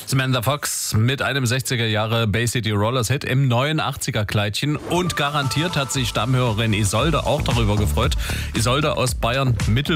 Samantha Fox mit einem 60er Jahre Bay City Rollers Hit im neuen 80er Kleidchen und garantiert hat sich Stammhörerin Isolde auch darüber gefreut. Isolde aus Bayern Mittel